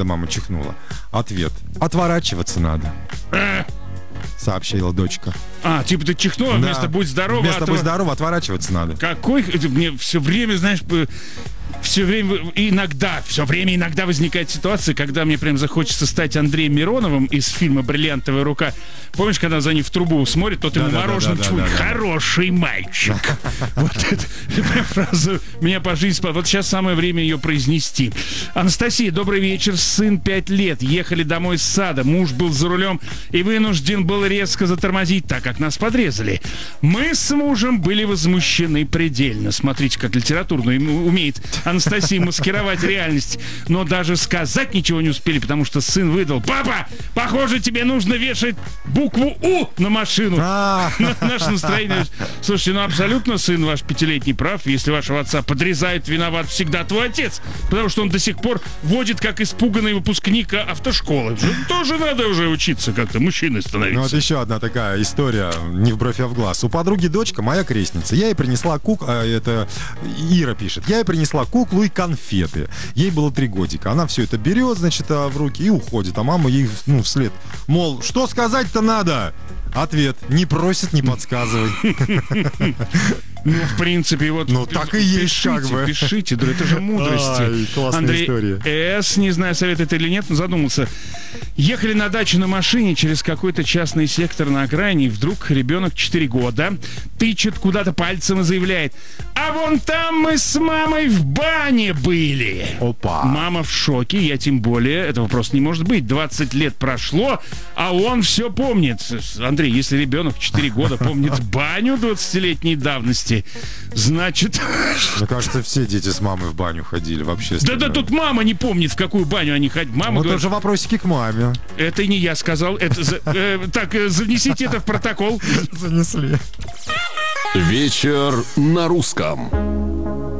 когда мама чихнула? Ответ: отворачиваться надо, сообщила дочка. Типа ты чихнула, вместо «будь здорова», вместо «будь здорова» отворачиваться надо. Какой... Мне все время, знаешь, иногда возникает ситуация, когда мне прям захочется стать Андреем Мироновым из фильма «Бриллиантовая рука». Помнишь, когда за ним в трубу смотрит, тот ему мороженым чует. Хороший мальчик. Вот эта фраза меня по жизни спала. Вот сейчас самое время ее произнести. Анастасия, добрый вечер. Сын 5 лет. Ехали домой с сада. Муж был за рулем и вынужден был резко затормозить, так как нас подрезали. Мы с мужем были возмущены предельно. Смотрите, как литературно умеет Анастасия маскировать реальность. Но даже сказать ничего не успели, потому что сын выдал: папа, похоже, тебе нужно вешать букву «У» на машину. Наше настроение. Слушайте, абсолютно сын ваш 5-летний прав. Если вашего отца подрезает, виноват всегда твой отец. Потому что он до сих пор водит как испуганный выпускник автошколы. Тоже надо уже учиться как-то мужчиной становиться. Ну вот еще одна такая история, не в бровь, а в глаз. У подруги дочка, моя крестница. Я ей принесла это Ира пишет. Я ей принесла куклу и конфеты. Ей было 3 годика. Она все это берет, значит, в руки и уходит. А мама ей вслед: мол, что сказать-то надо? Ответ: не просит, не подсказывай. В принципе, вот... так и есть, как бы. Пишите, это же мудрости. Классная Андрей история. С, не знаю, совет это или нет, но задумался. Ехали на дачу на машине через какой-то частный сектор на окраине, и вдруг ребенок 4 года тычет куда-то пальцем и заявляет: а вон там мы с мамой в бане были. Опа. Мама в шоке, я тем более. Этого просто не может быть. 20 лет прошло, а он все помнит. Андрей, если ребенок 4 года помнит баню 20-летней давности, значит... Мне кажется, все дети с мамой в баню ходили вообще. Да, тут мама не помнит, в какую баню они ходят. Мама вот говорит, тоже вопросики к маме. это не я сказал. Так, занесите это в протокол. Занесли. Вечер на русском.